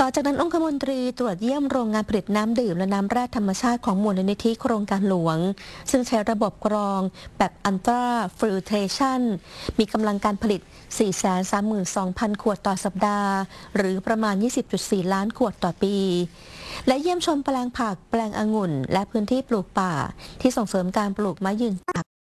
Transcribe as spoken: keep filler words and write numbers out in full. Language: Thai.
ต่อจากนั้นองคมนตรีตรวจเยี่ยมโรงงานผลิตน้ำดื่มและน้ำแร่ธรรมชาติของมูลนิธิโครงการหลวงซึ่งใช้ระบบกรองแบบอัลตราฟิลเทรชันมีกำลังการผลิต สี่แสนสามหมื่นสองพัน ขวดต่อสัปดาห์หรือประมาณ ยี่สิบจุดสี่ ล้านขวดต่อปีและเยี่ยมชมแปลงผักแปลงองุ่นและพื้นที่ปลูกป่าที่ส่งเสริมการปลูกไม้ยืนต้น